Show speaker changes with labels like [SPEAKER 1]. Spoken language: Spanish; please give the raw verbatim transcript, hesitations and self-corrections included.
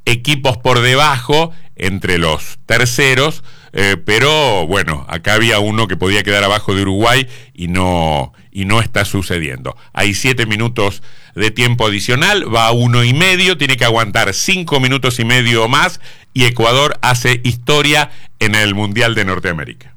[SPEAKER 1] equipos por debajo entre los terceros, eh, pero bueno, acá había uno que podía quedar abajo de Uruguay y no, y no está sucediendo. Hay siete minutos de tiempo adicional, va a uno y medio, tiene que aguantar cinco minutos y medio más y Ecuador hace historia en el Mundial de Norteamérica.